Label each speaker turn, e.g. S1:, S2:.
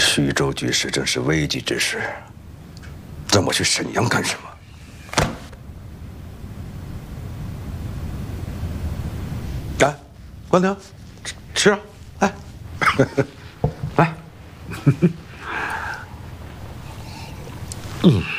S1: 徐州局势正是危急之时，让我去沈阳干什么？来，关婷，吃啊！来，来。